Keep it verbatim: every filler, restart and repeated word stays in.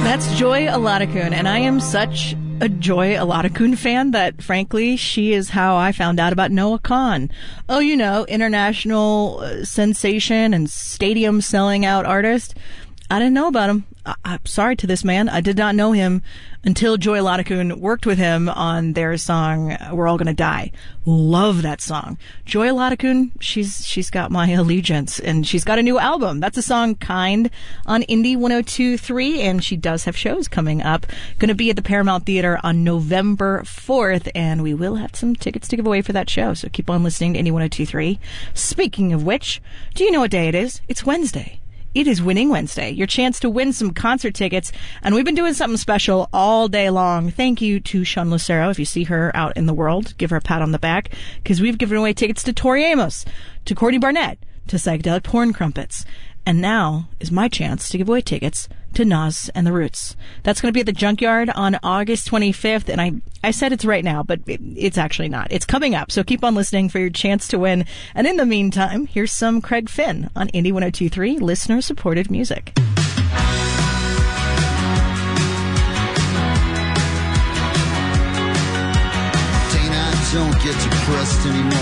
That's Joy Aladakun, and I am such a Joy Aladakun fan that, frankly, she is how I found out about Noah Kahan. Oh, you know, international uh, sensation and stadium selling out artist. I didn't know about him. I- I'm sorry to this man. I did not know him until Joy Aladakun worked with him on their song, We're All Gonna Die. Love that song. Joy Aladakun, she's, she's got my allegiance, and she's got a new album. That's a song, Kind, on Indie one oh two point three, and she does have shows coming up. Gonna be at the Paramount Theater on November fourth, and we will have some tickets to give away for that show, so keep on listening to Indie one oh two point three. Speaking of which, do you know what day it is? It's Wednesday. It is Winning Wednesday, your chance to win some concert tickets, and we've been doing something special all day long. Thank you to Sean Lucero. If you see her out in the world, give her a pat on the back, because we've given away tickets to Tori Amos, to Courtney Barnett, to Psychedelic Porn Crumpets, and now is my chance to give away tickets to Nas and the Roots. That's going to be at the Junkyard on August twenty-fifth, and I, I said it's right now, but it, it's actually not. It's coming up, so keep on listening for your chance to win. And in the meantime, here's some Craig Finn on Indie one oh two point three, listener-supported music. Dana, don't get depressed anymore.